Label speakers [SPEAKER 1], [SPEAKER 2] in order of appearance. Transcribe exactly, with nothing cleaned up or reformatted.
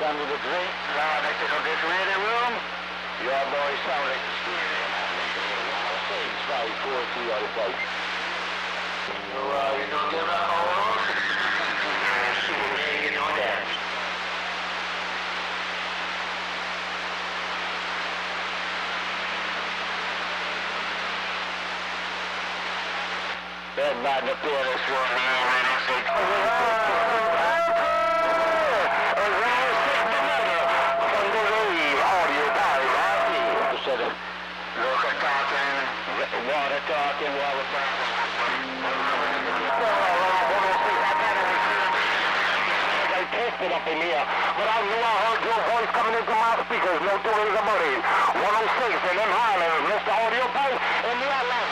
[SPEAKER 1] Under the drink, now next to this ready room. Your boy sound like the stereo. six five four three out of five. So, uh, you don't give up all on? See what they get on that. That night up there, that's what we all ran on six. Local talking, water talking, water talking. They tested up in here, but I knew I heard your voice coming into my speakers. No two ways about it. one oh six and them Highlanders, Mister Audio Pipe, and the Atlantic.